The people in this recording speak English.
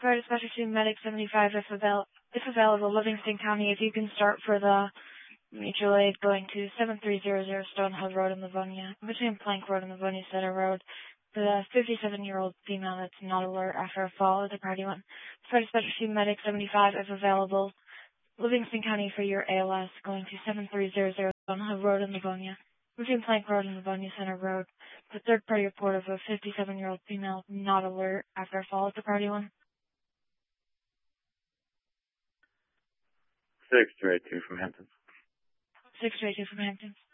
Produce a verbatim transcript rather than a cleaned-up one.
Florida Specialty Medic seventy-five, if, avail- if available, Livingston County, if you can start for the mutual aid going to seven three zero zero Stonehill Road in Livonia, between Plank Road and Livonia Center Road. The fifty-seven-year-old female that's not alert after a fall at the party one. Florida Specialty Medic seventy-five, if available, Livingston County for your A L S going to seven three zero zero Stonehill Road in Livonia, between Plank Road and Livonia Center Road. The third-party report of a fifty-seven-year-old female not alert after a fall at the party one. six two eight two from Hampton. six two eight two from Hampton.